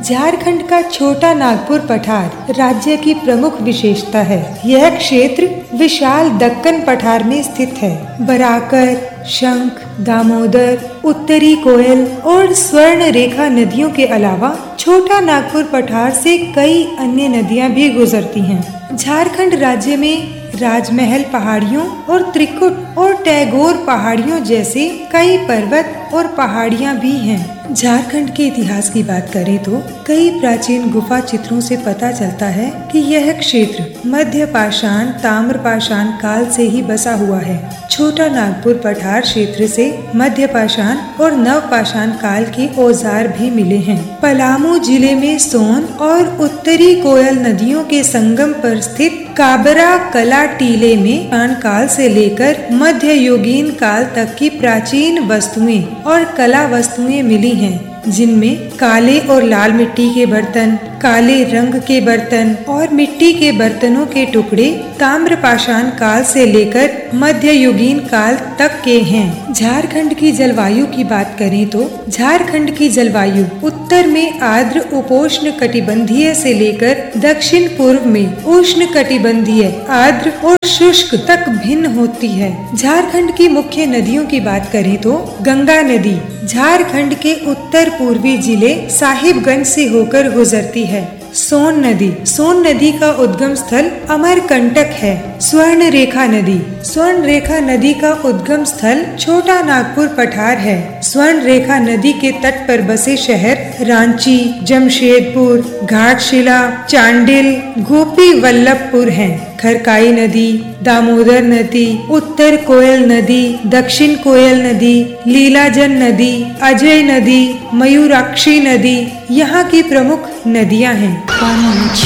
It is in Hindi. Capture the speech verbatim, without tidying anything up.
झारखंड का छोटा नागपुर पठार राज्य की प्रमुख विशेषता है। यह क्षेत्र विशाल दक्कन पठार में स्थित है। बराकर, शंख, दामोदर, उत्तरी कोयल और स्वर्ण रेखा नदियों के अलावा छोटा नागपुर पठार से कई अन्य नदियां भी गुजरती हैं। झारखंड राज्य में राजमहल पहाड़ियों और त्रिकुट और टैगोर पहाड़ियों जैसे कई पर्वत और पहाड़ियां भी हैं। झारखंड के इतिहास की बात करें तो कई प्राचीन गुफा चित्रों से पता चलता है कि यह क्षेत्र मध्य पाषाण ताम्र पाषाण काल से ही बसा हुआ है। छोटा नागपुर पठार क्षेत्र से मध्य पाषाण और नव पाषाण काल के औजार भी मिले हैं। पलामू जिले में सोन और उत्तरी कोयल नदियों के संगम पर स्थित काबरा कला टीले में पाषाण काल से लेकर मध्य युगीन काल तक की प्राचीन वस्तुएं और कला वस्तुएं मिली हैं, जिनमें काले और लाल मिट्टी के बर्तन, काले रंग के बर्तन और मिट्टी के बर्तनों के टुकड़े ताम्र पाषाण काल से लेकर मध्य युगीन काल तक के हैं। झारखंड की जलवायु की बात करें तो झारखंड की जलवायु उत्तर में आर्द्र उपोष्ण कटिबंधीय से लेकर दक्षिण पूर्व में उष्ण कटिबंधीय आर्द्र और शुष्क तक भिन्न होती है। झारखंड की मुख्य नदियों की बात करें तो गंगा नदी झारखंड के उत्तर पूर्वी जिले साहिबगंज से होकर गुजरती है। सोन नदी सोन नदी का उद्गम स्थल अमरकंटक है। स्वर्ण रेखा नदी स्वर्ण रेखा नदी का उद्गम स्थल छोटा नागपुर पठार है। स्वर्ण रेखा नदी के तट पर बसे शहर रांची, जमशेदपुर, घाटशिला, चांडिल, गोपी वल्लभपुर हैं। खरकाई नदी, दामोदर नदी, उत्तर कोयल नदी, दक्षिण कोयल नदी, लीलाजन नदी, अजय नदी, मयूराक्षी नदी यहाँ की प्रमुख नदियाँ हैं।